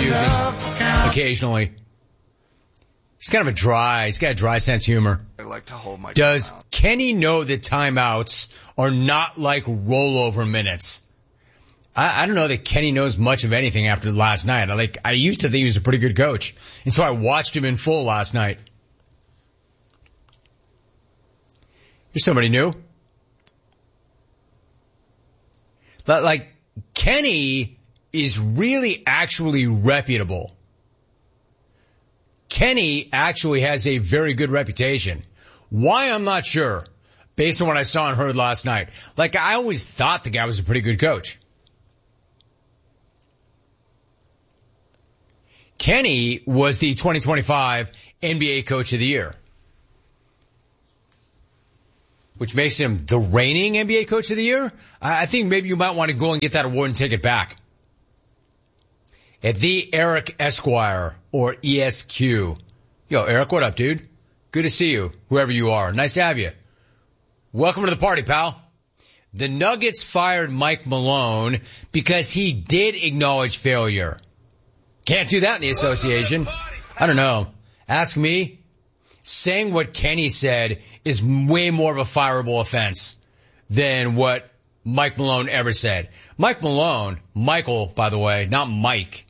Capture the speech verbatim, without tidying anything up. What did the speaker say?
amusing occasionally. He's kind of a dry, he's got a dry sense of humor. I like to hold my Does timeout. Kenny know that timeouts are not like rollover minutes? I, I don't know that Kenny knows much of anything after last night. I like, I used to think he was a pretty good coach. And so I watched him in full last night. Here's somebody new. Like, Kenny is really actually reputable. Kenny actually has a very good reputation. Why, I'm not sure, based on what I saw and heard last night. Like, I always thought the guy was a pretty good coach. Kenny was the twenty twenty-five N B A Coach of the Year, which makes him the reigning N B A Coach of the Year. I think maybe you might want to go and get that award and take it back. At the Eric Esquire, or E S Q. Yo, Eric, what up, dude? Good to see you, whoever you are. Nice to have you. Welcome to the party, pal. The Nuggets fired Mike Malone because he did acknowledge failure. Can't do that in the association. I don't know. Ask me. Saying what Kenny said is way more of a fireable offense than what Mike Malone ever said. Mike Malone, Michael, by the way, not Mike,